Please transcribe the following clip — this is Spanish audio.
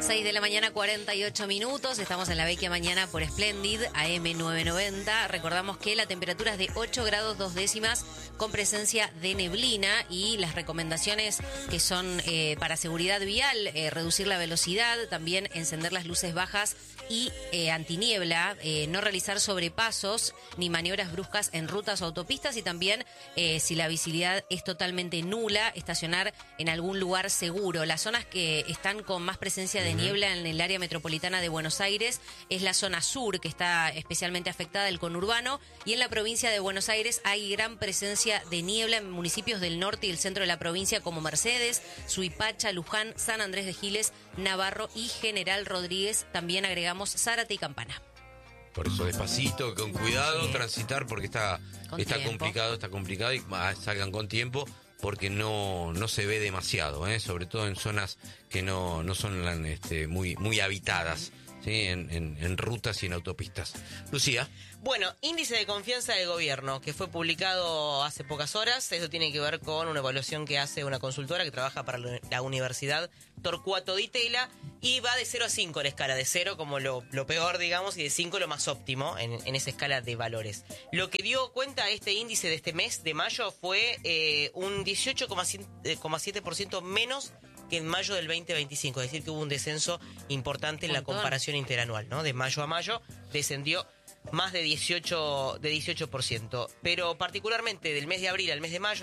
6 de la mañana, 48 minutos. Estamos en la Vecchia Mañana por Splendid, AM990. Recordamos que la temperatura es de 8 grados 2 décimas con presencia de neblina y las recomendaciones que son para seguridad vial, reducir la velocidad, también encender las luces bajas y antiniebla, no realizar sobrepasos ni maniobras bruscas en rutas o autopistas y también, si la visibilidad es totalmente nula, estacionar en algún lugar seguro. Las zonas que están con más presencia de niebla en el área metropolitana de Buenos Aires es la zona sur, que está especialmente afectada, el conurbano, y en la provincia de Buenos Aires hay gran presencia de niebla en municipios del norte y el centro de la provincia como Mercedes, Suipacha, Luján, San Andrés de Giles, Navarro y General Rodríguez. También agregamos Zárate y Campana. Por eso despacito, con cuidado, transitar porque está complicado y salgan con tiempo porque no se ve demasiado, sobre todo en zonas que no son muy habitadas, ¿sí? En rutas y en autopistas. Lucía. Bueno, índice de confianza del gobierno, que fue publicado hace pocas horas. Eso tiene que ver con una evaluación que hace una consultora que trabaja para la Universidad Torcuato Di Tella y va de 0 a 5 la escala, de 0 como lo peor, digamos, y de 5 lo más óptimo en esa escala de valores. Lo que dio cuenta este índice de este mes de mayo fue un 18,7% menos que en mayo del 2025, es decir, que hubo un descenso importante en la comparación interanual, ¿no? De mayo a mayo descendió más de 18%, pero particularmente del mes de abril al mes de mayo